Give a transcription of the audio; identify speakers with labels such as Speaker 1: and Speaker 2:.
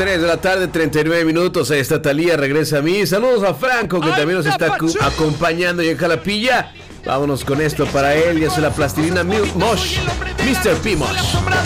Speaker 1: 3 de la tarde, 39 minutos. Ahí está Talía, regresa a mí. Saludos a Franco, que también nos está acompañando y en Jalapilla. Vámonos con esto para él. Ya es la plastilina Mosh, Mr. P. Mosh.